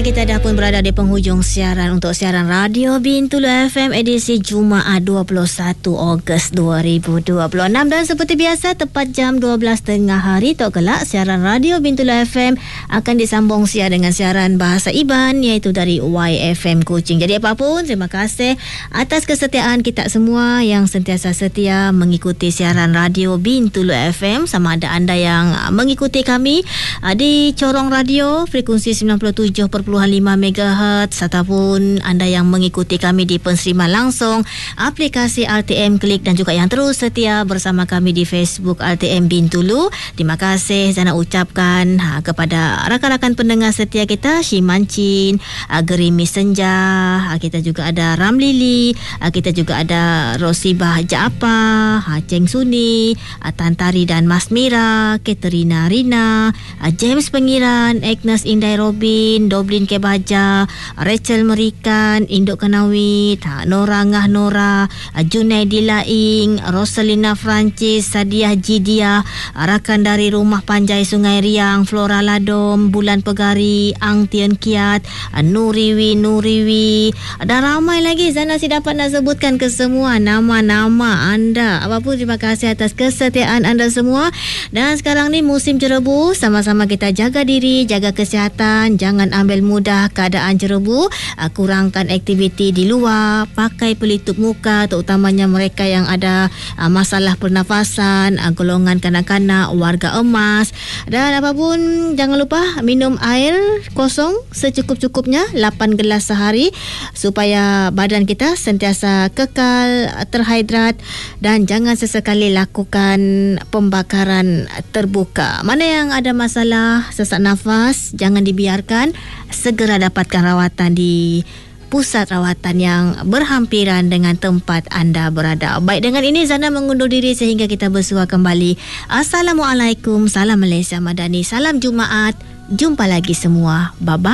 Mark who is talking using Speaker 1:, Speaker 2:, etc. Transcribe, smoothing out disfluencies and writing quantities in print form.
Speaker 1: kita dah pun berada di penghujung siaran untuk siaran Radio Bintulu FM edisi Jumaat 21 Ogos 2026. Dan seperti biasa tepat jam 12.30 hari tok kelak siaran Radio Bintulu FM akan disambung siar dengan siaran bahasa Iban iaitu dari YFM Kuching. Jadi apapun, terima kasih atas kesetiaan kita semua yang sentiasa setia mengikuti siaran Radio Bintulu FM, sama ada anda yang mengikuti kami di corong radio frekuensi 97.5 MHz ataupun anda yang mengikuti kami di penseriman langsung aplikasi RTM Klik dan juga yang terus setia bersama kami di Facebook RTM Bintulu. Terima kasih Zana ucapkan kepada rakan-rakan pendengar setia kita, Shimancin, Gerimis Senja, kita juga ada Ramlili, kita juga ada Rosibah Jaapa, Ceng Suni, Tantari dan Mas Mira, Katerina Rina, James Pengiran, Agnes Indai Robin, Doblin Kebaja, Rachel Merikan, Induk Kanawit, Nora Ngah Nora, Junaidi Laing, Rosalina Francis, Sadiah Jidia, rakan dari Rumah Panjai Sungai Riang, Flora Ladom, Bulan Pegari, Ang Tian Kiat, Nuriwi, dan ramai lagi. Zana si dapat nak sebutkan ke semua nama-nama anda. Apapun, terima kasih atas kesetiaan anda semua. Dan sekarang ni musim jerebu, sama-sama kita jaga diri, jaga kesihatan, jangan ambil mudah keadaan jerebu, kurangkan aktiviti di luar, pakai pelitup muka terutamanya mereka yang ada masalah pernafasan, golongan kanak-kanak, warga emas. Dan apapun, jangan lupa minum air kosong secukup-cukupnya 8 gelas sehari supaya badan kita sentiasa kekal terhidrat, dan jangan sesekali lakukan pembakaran terbuka. Mana yang ada masalah sesak nafas, jangan dibiarkan, segera dapatkan rawatan di pusat rawatan yang berhampiran dengan tempat anda berada. Baik, dengan ini Zana mengundur diri sehingga kita bersua kembali. Assalamualaikum, salam Malaysia Madani, salam Jumaat, jumpa lagi semua, bye-bye.